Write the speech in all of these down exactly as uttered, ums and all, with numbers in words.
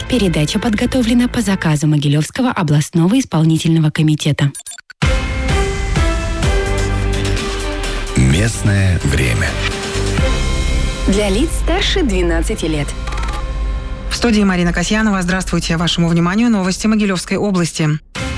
Передача подготовлена по заказу Могилевского областного исполнительного комитета. Местное время. Для лиц старше двенадцати лет. В студии Марина Касьянова. Здравствуйте. Вашему вниманию новости Могилевской области.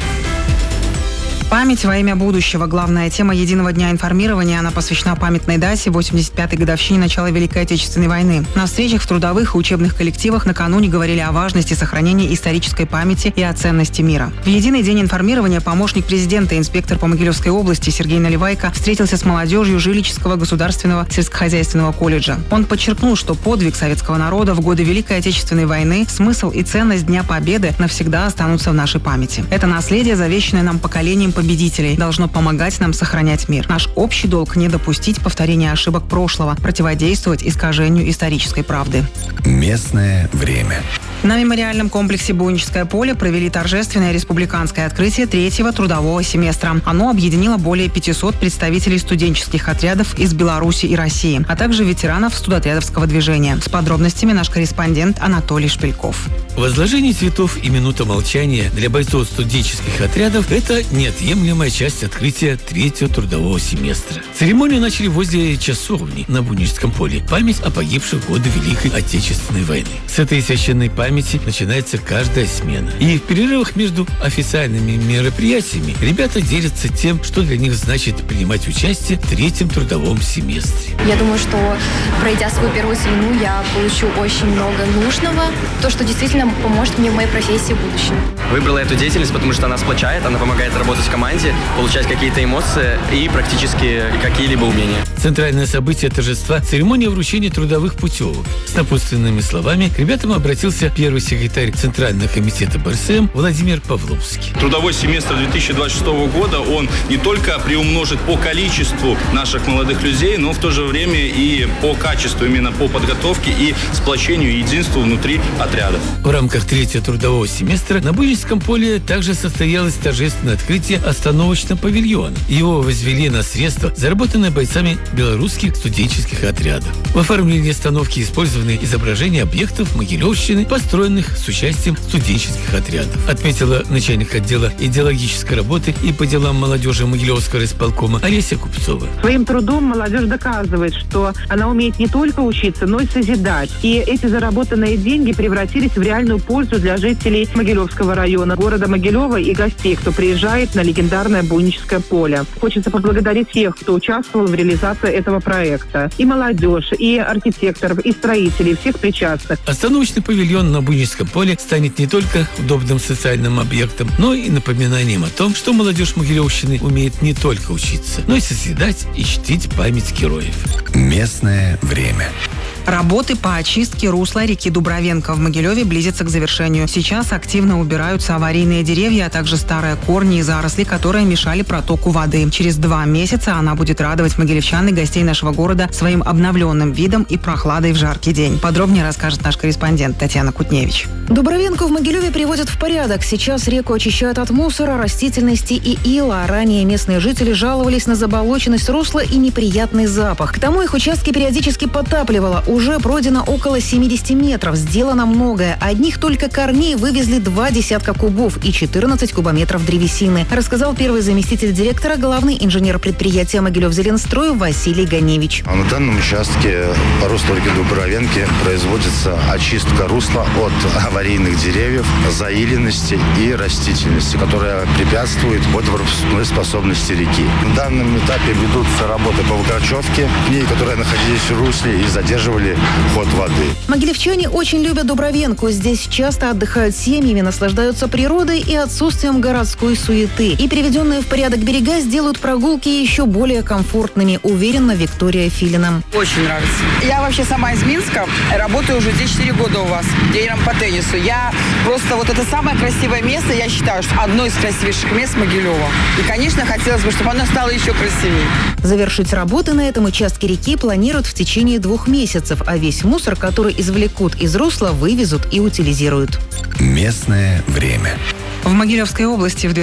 Память во имя будущего. Главная тема единого дня информирования. Она посвящена памятной дате восемьдесят пятой годовщине начала Великой Отечественной войны. На встречах в трудовых и учебных коллективах накануне говорили о важности сохранения исторической памяти и о ценности мира. В единый день информирования помощник президента, инспектор по Могилевской области Сергей Наливайко встретился с молодежью Жилищеского государственного сельскохозяйственного колледжа. Он подчеркнул, что подвиг советского народа в годы Великой Отечественной войны, смысл и ценность Дня Победы навсегда останутся в нашей памяти. Это наследие, завещанное нам поколением победителей, должно помогать нам сохранять мир. Наш общий долг — не допустить повторения ошибок прошлого, противодействовать искажению исторической правды. Местное время. На мемориальном комплексе «Буйническое поле» провели торжественное республиканское открытие третьего трудового семестра. Оно объединило более пятисот представителей студенческих отрядов из Беларуси и России, а также ветеранов студотрядовского движения. С подробностями наш корреспондент Анатолий Шпильков. Возложение цветов и минута молчания для бойцов студенческих отрядов – это неотъемлемая часть открытия третьего трудового семестра. Церемонию начали возле часовни на Буйническом поле. Память о погибших в годы Великой Отечественной войны. С этой священной памяти начинается каждая смена. И в перерывах между официальными мероприятиями ребята делятся тем, что для них значит принимать участие в третьем трудовом семестре. Я думаю, что пройдя свою первую смену, я получу очень много нужного, то, что действительно поможет мне в моей профессии в будущем. Выбрала эту деятельность, потому что она сплочает, она помогает работать в команде, получать какие-то эмоции и практически какие-либо умения. Центральное событие торжества – церемония вручения трудовых путевок. С напутственными словами к ребятам обратился первый секретарь Центрального комитета БРСМ Владимир Павловский. Трудовой семестр две тысячи двадцать шестого года, он не только приумножит по количеству наших молодых людей, но в то же время и по качеству, именно по подготовке и сплочению и единству внутри отрядов. В рамках третьего трудового семестра на Буйническом поле также состоялось торжественное открытие остановочного павильона. Его возвели на средства, заработанные бойцами белорусских студенческих отрядов. В оформлении остановки использованы изображения объектов Могилевщины, построенных с участием студенческих отрядов, отметила начальник отдела идеологической работы и по делам молодежи Могилевского райисполкома Олеся Купцова. Своим трудом молодежь доказывает, что она умеет не только учиться, но и созидать. И эти заработанные деньги превратились в реальную пользу для жителей Могилевского района, города Могилева и гостей, кто приезжает на легендарное Буйническое поле. Хочется поблагодарить всех, кто участвовал в реализации этого проекта. И молодежь, и архитекторов, и строителей, всех причастных. Остановочный павильон на Буйническом поле станет не только удобным социальным объектом, но и напоминанием о том, что молодежь Могилевщины умеет не только учиться, но и созидать и чтить память героев. Местное время. Работы по очистке русла реки Дубровенко в Могилеве близятся к завершению. Сейчас активно убираются аварийные деревья, а также старые корни и заросли, которые мешали протоку воды. Через два месяца она будет радовать могилевчан и гостей нашего города своим обновленным видом и прохладой в жаркий день. Подробнее расскажет наш корреспондент Татьяна Кутневич. Дубровенко в Могилеве приводят в порядок. Сейчас реку очищают от мусора, растительности и ила. Ранее местные жители жаловались на заболоченность русла и неприятный запах. К тому их участки периодически подтапливало. Уже пройдено около семидесяти метров. Сделано многое. Одних только корней вывезли два десятка кубов и четырнадцать кубометров древесины, рассказал первый заместитель директора, главный инженер предприятия «Могилев-Зеленстрой» Василий Ганевич. На данном участке по руслу реки Дубровенки производится очистка русла от аварийных деревьев, заиленности и растительности, которая препятствует водопропускной способности реки. На данном этапе ведутся работы по выкорчевке пней, которые находились в русле и задерживали ход воды. Могилевчане очень любят Дубровенку. Здесь часто отдыхают семьями, наслаждаются природой и отсутствием городской суеты. И приведенные в порядок берега сделают прогулки еще более комфортными, уверена Виктория Филина. Очень нравится. Я вообще сама из Минска, работаю уже здесь четыре года у вас тренером по теннису. Я просто вот это самое красивое место, я считаю, что одно из красивейших мест Могилева. И, конечно, хотелось бы, чтобы оно стало еще красивее. Завершить работы на этом участке реки планируют в течение двух месяцев, а весь мусор, который извлекут из русла, вывезут и утилизируют. Местное время. В Могилевской области в